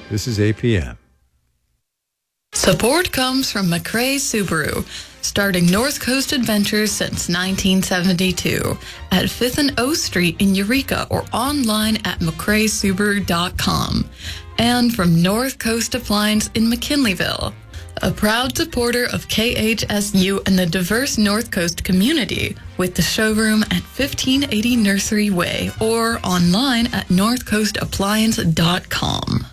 This is APM. Support comes from McRae Subaru, starting North Coast Adventures since 1972 at 5th and O Street in Eureka or online at mcraesubaru.com. And from North Coast Appliance in McKinleyville, a proud supporter of KHSU and the diverse North Coast community, with the showroom at 1580 Nursery Way or online at northcoastappliance.com.